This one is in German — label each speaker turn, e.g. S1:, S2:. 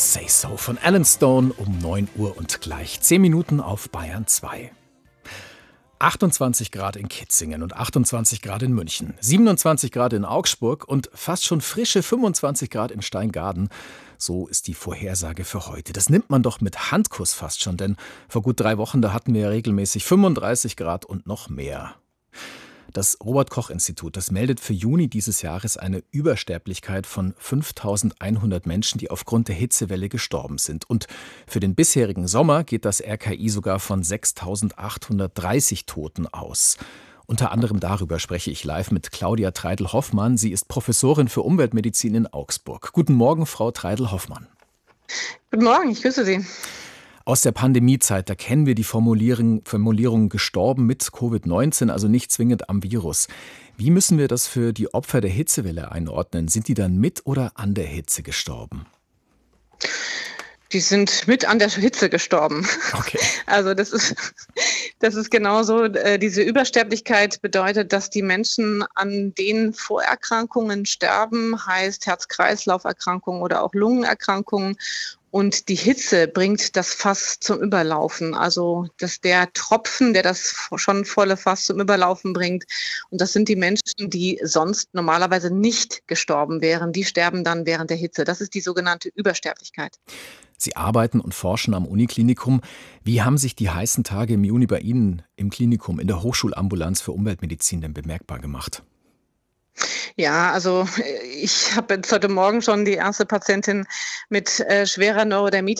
S1: Say So von Alan Stone um 9 Uhr und gleich 10 Minuten auf Bayern 2. 28 Grad in Kitzingen und 28 Grad in München, 27 Grad in Augsburg und fast schon frische 25 Grad in Steingaden. So ist die Vorhersage für heute. Das nimmt man doch mit Handkuss fast schon, denn vor gut 3 Wochen, da hatten wir ja regelmäßig 35 Grad und noch mehr. Das Robert-Koch-Institut, das meldet für Juni dieses Jahres eine Übersterblichkeit von 5.100 Menschen, die aufgrund der Hitzewelle gestorben sind. Und für den bisherigen Sommer geht das RKI sogar von 6.830 Toten aus. Unter anderem darüber spreche ich live mit Claudia Treidl-Hoffmann. Sie ist Professorin für Umweltmedizin in Augsburg. Guten Morgen, Frau Treidl-Hoffmann.
S2: Guten Morgen, ich grüße Sie.
S1: Aus der Pandemiezeit, da kennen wir die Formulierung gestorben mit Covid-19, also nicht zwingend am Virus. Wie müssen wir das für die Opfer der Hitzewelle einordnen? Sind die dann mit oder an der Hitze gestorben?
S2: Die sind mit an der Hitze gestorben.
S1: Okay.
S2: Also das ist genauso. Diese Übersterblichkeit bedeutet, dass die Menschen an den Vorerkrankungen sterben, heißt Herz-Kreislauf-Erkrankungen oder auch Lungenerkrankungen. Und die Hitze bringt das Fass zum Überlaufen. Also dass der Tropfen, der das schon volle Fass zum Überlaufen bringt. Und das sind die Menschen, die sonst normalerweise nicht gestorben wären. Die sterben dann während der Hitze. Das ist die sogenannte Übersterblichkeit.
S1: Sie arbeiten und forschen am Uniklinikum. Wie haben sich die heißen Tage im Juni bei Ihnen im Klinikum in der Hochschulambulanz für Umweltmedizin denn bemerkbar gemacht?
S2: Ja, also ich habe jetzt heute Morgen schon die erste Patientin mit schwerer Neurodermitis